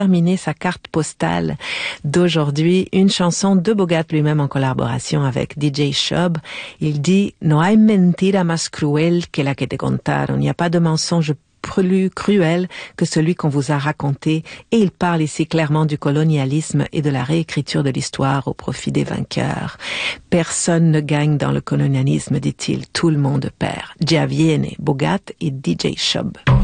Terminer sa carte postale d'aujourd'hui, une chanson de Bogart lui-même en collaboration avec DJ Shub. Il dit « No hay mentira más cruel que la que te contaron ». Il n'y a pas de mensonge plus cruel que celui qu'on vous a raconté, et il parle ici clairement du colonialisme et de la réécriture de l'histoire au profit des vainqueurs. Personne ne gagne dans le colonialisme, dit-il, tout le monde perd. Già viene, Bogart et DJ Shub.